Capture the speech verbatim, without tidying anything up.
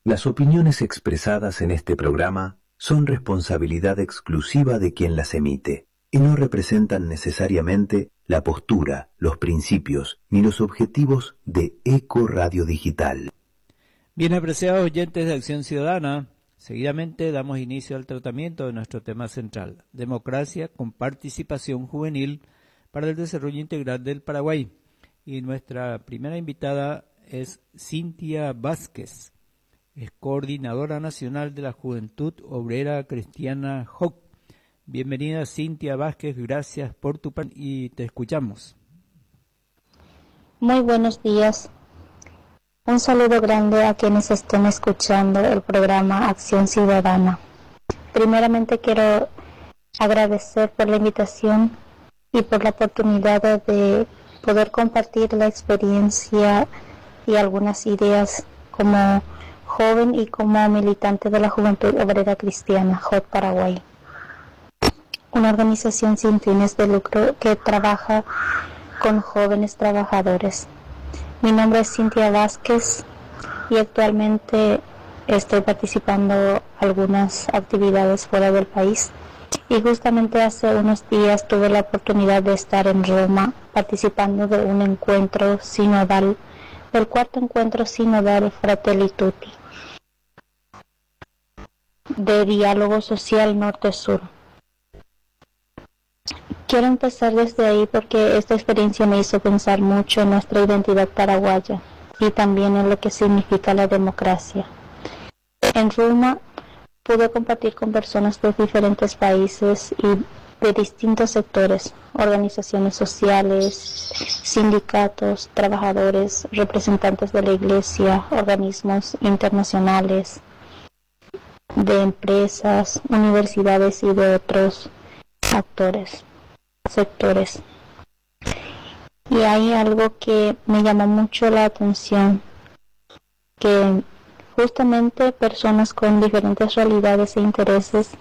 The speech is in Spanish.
Las opiniones expresadas en este programa son responsabilidad exclusiva de quien las emite y no representan necesariamente la postura, los principios ni los objetivos de Eco Radio Digital. Bien, apreciados oyentes de Acción Ciudadana, seguidamente damos inicio al tratamiento de nuestro tema central, democracia con participación juvenil para el desarrollo integral del Paraguay. Y nuestra primera invitada es Cintia Vázquez. Es coordinadora nacional de la Juventud Obrera Cristiana J O C. Bienvenida, Cintia Vázquez, gracias por tu pan y te escuchamos. Muy buenos días. Un saludo grande a quienes estén escuchando el programa Acción Ciudadana. Primeramente quiero agradecer por la invitación y por la oportunidad de poder compartir la experiencia y algunas ideas como joven y como militante de la Juventud Obrera Cristiana J O C Paraguay, una organización sin fines de lucro que trabaja con jóvenes trabajadores. Mi nombre es Cintia Vázquez y actualmente estoy participando en algunas actividades fuera del país, y justamente hace unos días tuve la oportunidad de estar en Roma participando de un encuentro sinodal, del cuarto encuentro sinodal Fratelli Tutti, de diálogo social norte-sur. Quiero empezar desde ahí porque esta experiencia me hizo pensar mucho en nuestra identidad paraguaya y también en lo que significa la democracia. En Roma pude compartir con personas de diferentes países y de distintos sectores, organizaciones sociales, sindicatos, trabajadores, representantes de la iglesia, organismos internacionales, de empresas, universidades y de otros actores, sectores. Y hay algo que me llamó mucho la atención, que justamente personas con diferentes realidades e intereses